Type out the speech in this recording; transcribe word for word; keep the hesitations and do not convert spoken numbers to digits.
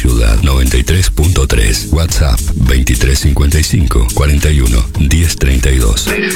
ciudad. noventa y tres punto tres. WhatsApp veintitrés cincuenta y cinco cuarenta y uno diez treinta y dos.